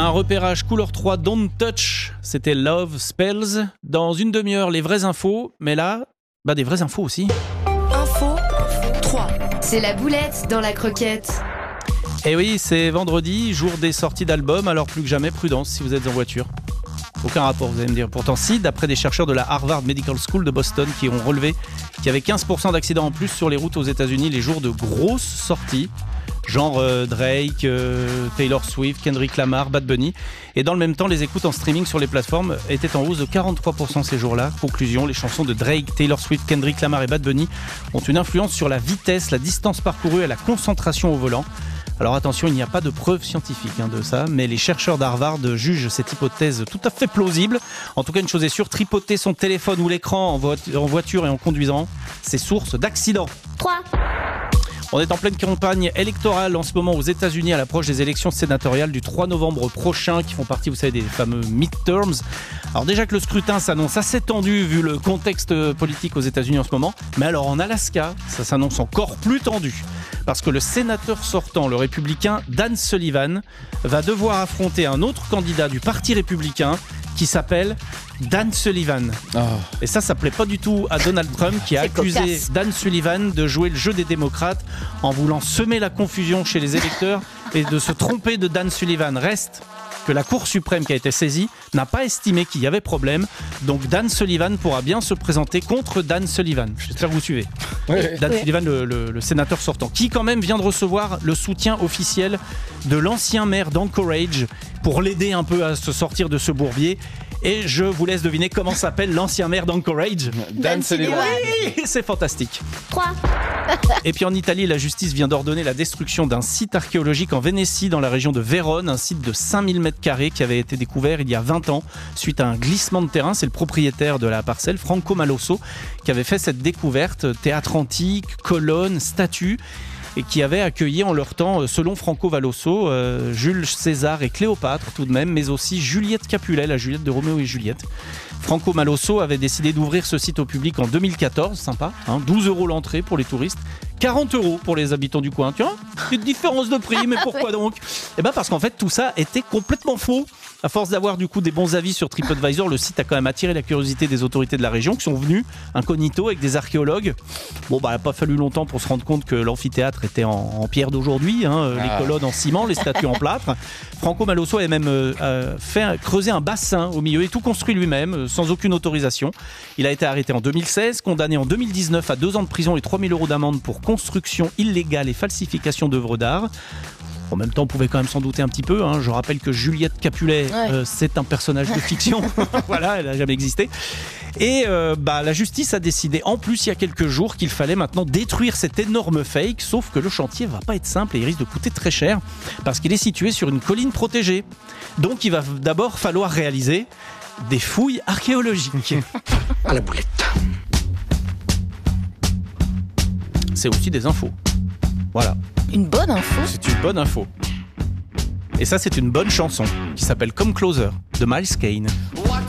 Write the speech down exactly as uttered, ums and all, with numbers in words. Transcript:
repérage couleur trois, Don't Touch, c'était Love Spells. Dans une demi-heure, les vraies infos, mais là, bah des vraies infos aussi. Info trois. C'est la boulette dans la croquette. Et oui, c'est vendredi, jour des sorties d'albums, alors plus que jamais, prudence si vous êtes en voiture. Aucun rapport, vous allez me dire. Pourtant si, d'après des chercheurs de la Harvard Medical School de Boston qui ont relevé qu'il y avait quinze pour cent d'accidents en plus sur les routes aux États-Unis les jours de grosses sorties, genre euh, Drake, euh, Taylor Swift, Kendrick Lamar, Bad Bunny. Et dans le même temps, les écoutes en streaming sur les plateformes étaient en hausse de quarante-trois pour cent ces jours-là. Conclusion, les chansons de Drake, Taylor Swift, Kendrick Lamar et Bad Bunny ont une influence sur la vitesse, la distance parcourue et la concentration au volant. Alors attention, il n'y a pas de preuves scientifiques hein, de ça, mais les chercheurs d'Harvard jugent cette hypothèse tout à fait plausible. En tout cas, une chose est sûre, tripoter son téléphone ou l'écran en, vo- en voiture et en conduisant, c'est source d'accidents. trois. On est en pleine campagne électorale en ce moment aux États-Unis à l'approche des élections sénatoriales du trois novembre prochain qui font partie, vous savez, des fameux midterms. Alors déjà que le scrutin s'annonce assez tendu vu le contexte politique aux États-Unis en ce moment, mais alors en Alaska, ça s'annonce encore plus tendu. Parce que le sénateur sortant, le républicain Dan Sullivan, va devoir affronter un autre candidat du Parti républicain qui s'appelle Dan Sullivan. Oh. Et ça, ça plaît pas du tout à Donald Trump qui a accusé cocasse. Dan Sullivan de jouer le jeu des démocrates en voulant semer la confusion chez les électeurs et de se tromper de Dan Sullivan. Reste que la Cour suprême qui a été saisie n'a pas estimé qu'il y avait problème. Donc Dan Sullivan pourra bien se présenter contre Dan Sullivan. J'espère que vous suivez. Oui, Dan oui. Sullivan, le, le, le sénateur sortant, qui quand même vient de recevoir le soutien officiel de l'ancien maire d'Anchorage pour l'aider un peu à se sortir de ce bourbier. Et je vous laisse deviner comment s'appelle l'ancien maire d'Anchorage. Dan Sullivan. Oui, c'est fantastique. trois. Et puis en Italie, la justice vient d'ordonner la destruction d'un site archéologique en Vénétie, dans la région de Vérone, un site de cinq mille mètres carrés qui avait été découvert il y a vingt ans suite à un glissement de terrain. C'est le propriétaire de la parcelle, Franco Malosso, qui avait fait cette découverte. Théâtre antique, colonnes, statues, et qui avait accueilli en leur temps, selon Franco Malosso, euh, Jules César et Cléopâtre tout de même, mais aussi Juliette Capulet, la Juliette de Roméo et Juliette. Franco Malosso avait décidé d'ouvrir ce site au public en deux mille quatorze, sympa, hein, douze euros l'entrée pour les touristes, quarante euros pour les habitants du coin. Tiens, petite différence de prix, mais pourquoi donc ? Eh bien parce qu'en fait tout ça était complètement faux. À force d'avoir du coup des bons avis sur TripAdvisor, le site a quand même attiré la curiosité des autorités de la région qui sont venus incognito avec des archéologues. Bon, bah, il n'a pas fallu longtemps pour se rendre compte que l'amphithéâtre était en, en pierre d'aujourd'hui, hein, ah. les colonnes en ciment, les statues en plâtre. Franco Malosso avait même euh, fait creuser un bassin au milieu et tout construit lui-même, euh, sans aucune autorisation. Il a été arrêté en deux mille seize, condamné en deux mille dix-neuf à deux ans de prison et trois mille euros d'amende pour construction illégale et falsification d'œuvres d'art. En même temps, on pouvait quand même s'en douter un petit peu. Hein. Je rappelle que Juliette Capulet, ouais. euh, c'est un personnage de fiction. Voilà, elle n'a jamais existé. Et euh, bah, la justice a décidé, en plus, il y a quelques jours, qu'il fallait maintenant détruire cet énorme fake. Sauf que le chantier va pas être simple et il risque de coûter très cher parce qu'il est situé sur une colline protégée. Donc, il va d'abord falloir réaliser des fouilles archéologiques. À la boulette. C'est aussi des infos. Voilà. Une bonne info. C'est une bonne info. Et ça, c'est une bonne chanson qui s'appelle Come Closer de Miles Kane.